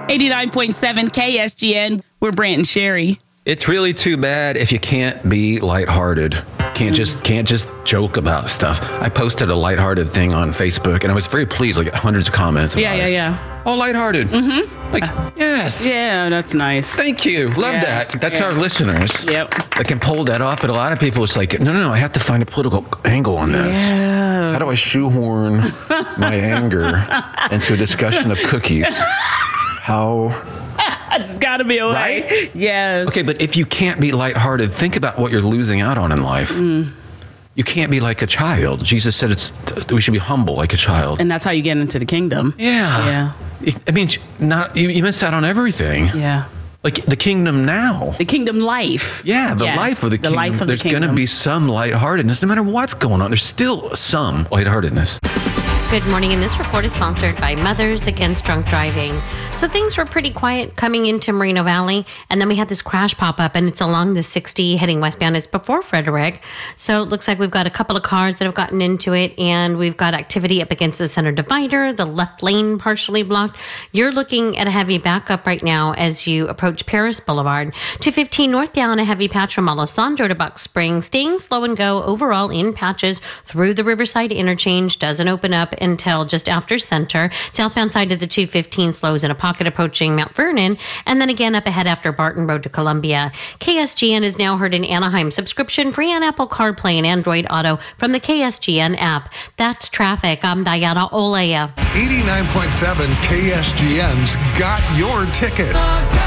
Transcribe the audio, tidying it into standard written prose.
89.7 KSGN. We're Brant and Sherry. It's really too bad if you can't be lighthearted. Can't just joke about stuff. I posted a lighthearted thing on Facebook, and I was very pleased. Like hundreds of comments. Yeah. Oh, lighthearted. Mm-hmm. Like, yes. Yeah, that's nice. Thank you. Love that. That's our listeners. Yep. That can pull that off. But a lot of people, it's like, no. I have to find a political angle on this. Yeah. How do I shoehorn my anger into a discussion of cookies? How? It's got to be a way. Right? Yes. Okay, but if you can't be lighthearted, think about what you're losing out on in life. You can't be like a child. Jesus said we should be humble like a child. And that's how you get into the kingdom. Yeah. I mean, you miss out on everything. Yeah. Like the kingdom now. The kingdom life. Yeah, the life of the kingdom. Life of There's the going to be some lightheartedness. No matter what's going on, there's still some lightheartedness. Good morning, and this report is sponsored by Mothers Against Drunk Driving. So things were pretty quiet coming into Moreno Valley, and then we had this crash pop up, and it's along the 60 heading westbound. It's before Frederick. So it looks like we've got a couple of cars that have gotten into it, and we've got activity up against the center divider, the left lane partially blocked. You're looking at a heavy backup right now as you approach Paris Boulevard. 215 northbound, a heavy patch from Alessandro to Buck Springs, staying slow and go overall in patches through the Riverside interchange. Doesn't open up until just after center. Southbound side of the 215 slows in a pocket approaching Mount Vernon, and then again up ahead after Barton Road to Columbia. KSGN is now heard in Anaheim. Subscription free on Apple CarPlay and Android Auto from the KSGN app. That's traffic. I'm Diana Olea. 89.7 KSGN's got your ticket.